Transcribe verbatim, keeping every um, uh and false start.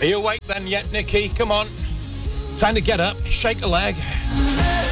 Are you awake then yet, Nikki? Come on. Time to get up, shake a leg.